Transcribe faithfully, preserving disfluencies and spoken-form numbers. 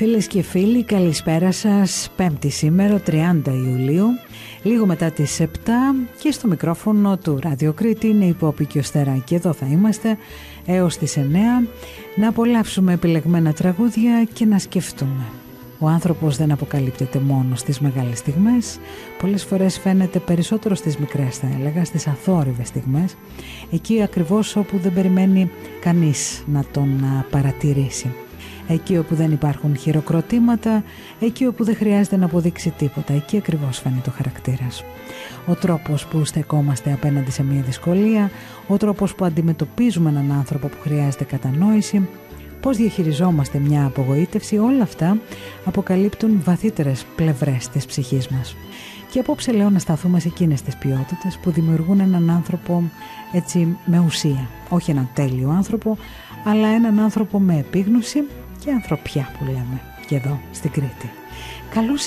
Φίλες και φίλοι, καλησπέρα σας. Πέμπτη σήμερα, τριάντα Ιουλίου, λίγο μετά τις επτά, και στο μικρόφωνο του Ράδιο Κρήτη είναι η Πόπη και ο Στεράκη. Εδώ θα είμαστε έως τις εννέα, να απολαύσουμε επιλεγμένα τραγούδια και να σκεφτούμε. Ο άνθρωπος δεν αποκαλύπτεται μόνο στις μεγάλες στιγμές, πολλές φορές φαίνεται περισσότερο στις μικρές, θα έλεγα, στις αθόρυβες στιγμές, εκεί ακριβώς όπου δεν περιμένει κανείς να τον παρατηρήσει. Εκεί όπου δεν υπάρχουν χειροκροτήματα, εκεί όπου δεν χρειάζεται να αποδείξει τίποτα, εκεί ακριβώς φαίνεται ο χαρακτήρας. Ο τρόπος που στεκόμαστε απέναντι σε μια δυσκολία, ο τρόπος που αντιμετωπίζουμε έναν άνθρωπο που χρειάζεται κατανόηση, πώς διαχειριζόμαστε μια απογοήτευση, όλα αυτά αποκαλύπτουν βαθύτερες πλευρές της ψυχής μας. Και απόψε λέω να σταθούμε σε εκείνες τις ποιότητες που δημιουργούν έναν άνθρωπο έτσι με ουσία. Όχι έναν τέλειο άνθρωπο, αλλά έναν άνθρωπο με επίγνωση και ανθρωπιά που λέμε και εδώ στην Κρήτη. Καλώς